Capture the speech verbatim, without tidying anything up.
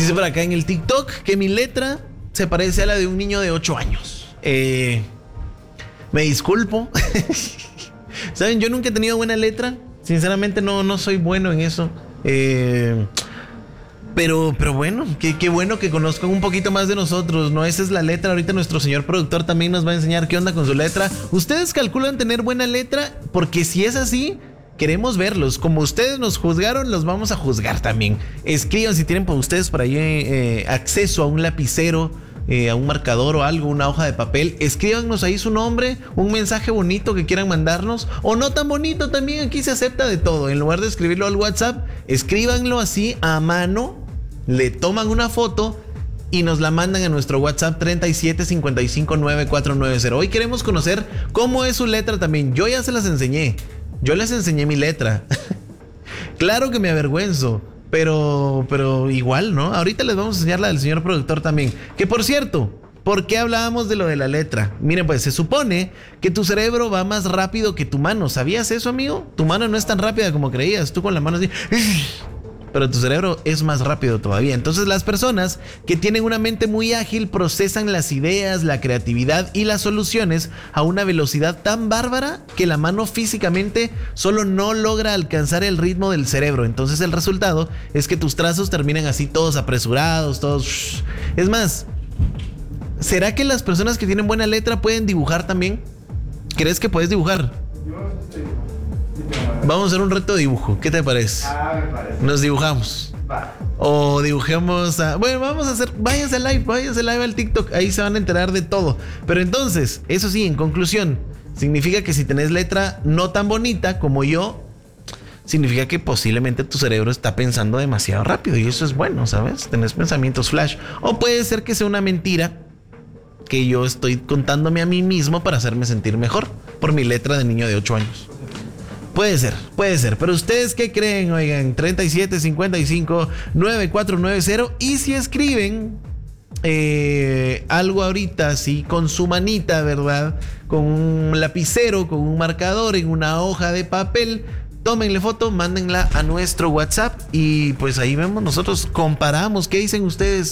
Dice por acá en el TikTok que mi letra se parece a la de un niño de ocho años. Eh, me disculpo. ¿Saben? Yo nunca he tenido buena letra. Sinceramente no, no soy bueno en eso. Eh, pero, pero bueno, qué, qué bueno que conozcan un poquito más de nosotros, ¿no? Esa es la letra. Ahorita nuestro señor productor también nos va a enseñar qué onda con su letra. ¿Ustedes calculan tener buena letra? Porque si es así, queremos verlos. Como ustedes nos juzgaron, los vamos a juzgar también. Escriban si tienen por ustedes por ahí eh, acceso a un lapicero, eh, a un marcador o algo, una hoja de papel. Escríbanos ahí su nombre, un mensaje bonito que quieran mandarnos, o no tan bonito también. Aquí se acepta de todo. En lugar de escribirlo al WhatsApp, escríbanlo así a mano, le toman una foto y nos la mandan a nuestro WhatsApp treinta y siete cincuenta y cinco noventa y cuatro noventa. Hoy queremos conocer cómo es su letra también. Yo ya se las enseñé. Yo les enseñé mi letra. Claro que me avergüenzo, pero, pero igual, ¿no? Ahorita les vamos a enseñar la del señor productor también. Que por cierto, ¿por qué hablábamos de lo de la letra? Miren, pues se supone que tu cerebro va más rápido que tu mano. ¿Sabías eso, amigo? Tu mano no es tan rápida como creías. Tú con la mano así... pero tu cerebro es más rápido todavía. Entonces las personas que tienen una mente muy ágil procesan las ideas, la creatividad y las soluciones a una velocidad tan bárbara que la mano físicamente solo no logra alcanzar el ritmo del cerebro. Entonces el resultado es que tus trazos terminan así todos apresurados, todos... Es más, ¿será que las personas que tienen buena letra pueden dibujar también? ¿Crees que puedes dibujar? Vamos a hacer un reto de dibujo. ¿Qué te parece? Ah, me parece. Nos dibujamos. Va. O dibujemos a... Bueno, vamos a hacer... Váyanse live, váyanse live al TikTok. Ahí se van a enterar de todo. Pero entonces, eso sí, en conclusión, significa que si tenés letra no tan bonita como yo, significa que posiblemente tu cerebro está pensando demasiado rápido. Y eso es bueno, ¿sabes? Tenés pensamientos flash. O puede ser que sea una mentira que yo estoy contándome a mí mismo para hacerme sentir mejor por mi letra de niño de ocho años. Puede ser, puede ser. Pero ¿ustedes qué creen? Oigan, treinta y siete cincuenta y cinco noventa y cuatro noventa. Y si escriben eh, algo ahorita así con su manita, ¿verdad? Con un lapicero, con un marcador en una hoja de papel, tómenle foto, mándenla a nuestro WhatsApp y pues ahí vemos, nosotros comparamos. ¿Qué dicen ustedes?